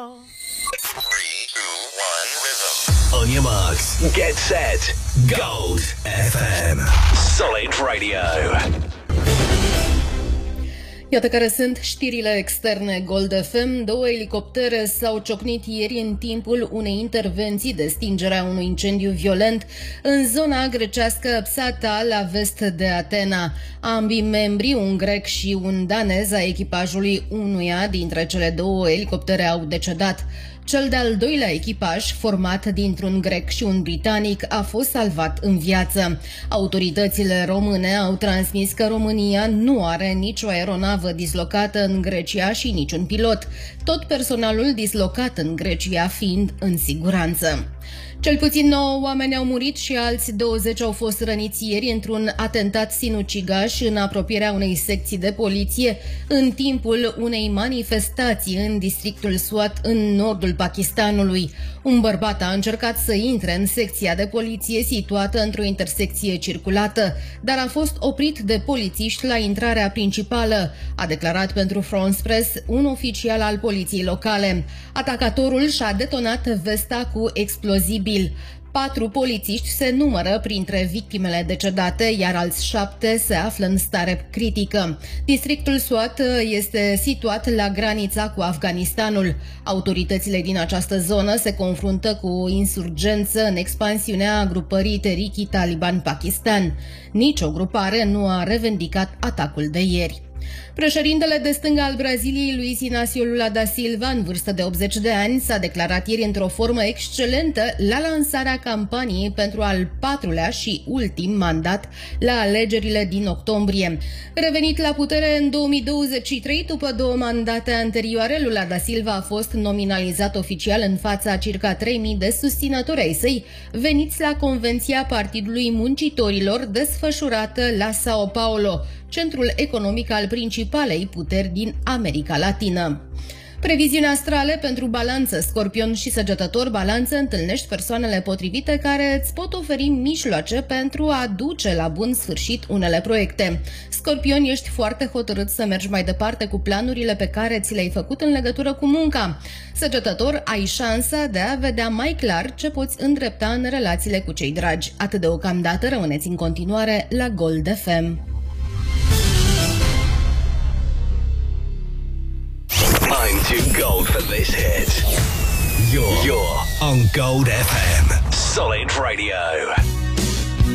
On your marks, get set, Gold FM. Solid Radio. Iată care sunt știrile externe Gold FM. 2 elicoptere s-au ciocnit ieri în timpul unei intervenții de stingere a unui incendiu violent în zona grecească Psata, la vest de Atena. Ambii membri, un grec și un danez, a echipajului unuia dintre cele 2 elicoptere au decedat. Cel de-al doilea echipaj, format dintr-un grec și un britanic, a fost salvat în viață. Autoritățile române au transmis că România nu are nicio aeronavă dislocată în Grecia și niciun pilot, tot personalul dislocat în Grecia fiind în siguranță. Cel puțin 9 oameni au murit și alți 20 au fost răniți ieri într-un atentat sinucigaș în apropierea unei secții de poliție în timpul unei manifestații în districtul Swat, în nordul Pakistanului. Un bărbat a încercat să intre în secția de poliție situată într-o intersecție circulată, dar a fost oprit de polițiști la intrarea principală, a declarat pentru France Press un oficial al poliției locale. Atacatorul și-a detonat vesta cu explozibili. 4 polițiști se numără printre victimele decedate, iar alți 7 se află în stare critică. Districtul Swat este situat la granița cu Afganistanul. Autoritățile din această zonă se confruntă cu o insurgență în expansiunea grupării Tehrik Taliban Pakistan. Nici o grupare nu a revendicat atacul de ieri. Președintele de stânga al Braziliei, Luiz Inácio Lula da Silva, în vârstă de 80 de ani, s-a declarat ieri într-o formă excelentă la lansarea campaniei pentru al 4-lea și ultim mandat la alegerile din octombrie. Revenit la putere în 2023, după 2 mandate anterioare, Lula da Silva a fost nominalizat oficial în fața circa 3.000 de susținători ai săi, veniți la Convenția Partidului Muncitorilor desfășurată la São Paulo, centrul economic al principalei puteri din America Latină. Previziuni astrale pentru Balanță, Scorpion și Săgetător. Balanță, întâlnești persoanele potrivite care îți pot oferi mijloace pentru a duce la bun sfârșit unele proiecte. Scorpion, ești foarte hotărât să mergi mai departe cu planurile pe care ți le-ai făcut în legătură cu munca. Săgetător, ai șansa de a vedea mai clar ce poți îndrepta în relațiile cu cei dragi. Atât deocamdată, rămâneți în continuare la Gold FM. I'm too gold for this hit. You're on Gold FM. Solid Radio.